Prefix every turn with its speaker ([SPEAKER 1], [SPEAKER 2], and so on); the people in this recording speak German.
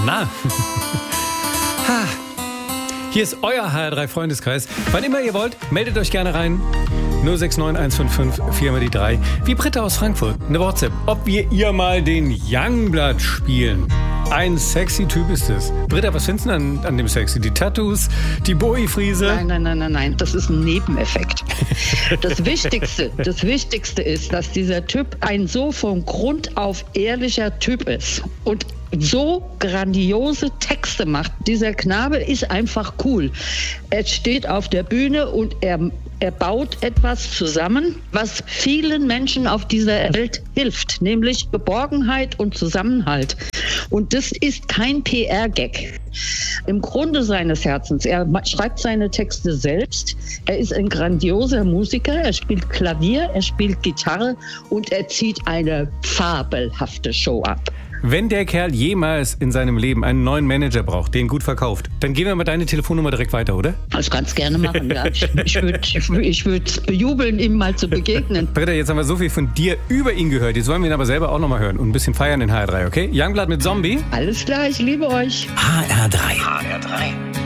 [SPEAKER 1] Na, ha. Hier ist euer HR3-Freundeskreis. Wann immer ihr wollt, meldet euch gerne rein. 069 155 4x3. Wie Britta aus Frankfurt, eine WhatsApp. Ob wir ihr mal den Youngblood spielen. Ein sexy Typ ist es. Britta, was findest du an dem Sexy? Die Tattoos, die Bowie-Friese?
[SPEAKER 2] Nein. Das ist ein Nebeneffekt. Das Wichtigste ist, dass dieser Typ ein so von Grund auf ehrlicher Typ ist und so grandiose Texte macht. Dieser Knabe ist einfach cool. Er steht auf der Bühne und er baut etwas zusammen, was vielen Menschen auf dieser Welt hilft, nämlich Geborgenheit und Zusammenhalt. Und das ist kein PR-Gag. Im Grunde seines Herzens, er schreibt seine Texte selbst, er ist ein grandioser Musiker, er spielt Klavier, er spielt Gitarre und er zieht eine fabelhafte Show ab.
[SPEAKER 1] Wenn der Kerl jemals in seinem Leben einen neuen Manager braucht, den gut verkauft, dann gehen wir mal deine Telefonnummer direkt weiter, oder?
[SPEAKER 2] Das kannst du gerne machen, ja. Ich würde es bejubeln, ihm mal zu begegnen.
[SPEAKER 1] Britta, jetzt haben wir so viel von dir über ihn gehört. Jetzt wollen wir ihn aber selber auch nochmal hören und ein bisschen feiern in HR3, okay? Youngblood mit Zombie.
[SPEAKER 2] Alles klar, ich liebe euch.
[SPEAKER 3] HR3.